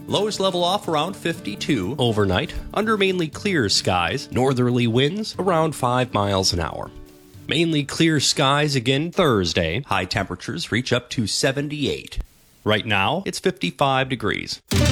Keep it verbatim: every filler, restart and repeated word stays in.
Lows level off around fifty-two. Overnight, under mainly clear skies, northerly winds around five miles an hour. Mainly clear skies again Thursday. High temperatures reach up to seventy-eight. Right now, it's fifty-five degrees.